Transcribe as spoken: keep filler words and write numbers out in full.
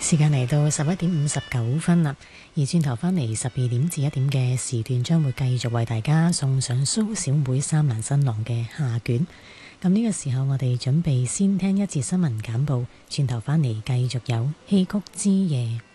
時間嚟到十一點五十九分啦，而轉頭返嚟十二點至一點嘅時段，將會繼續為大家送上蘇小妹三難新郎嘅下卷。咁呢個時候，我哋準備先聽一節新聞簡報，轉頭返嚟繼續有戲曲之夜。